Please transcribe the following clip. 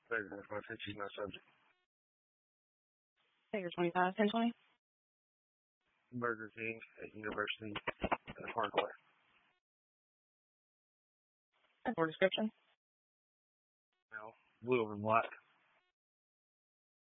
President, my attention is not subject. Figure 25, 1020. Burger King at University Parkway. For description. Now, blue over black.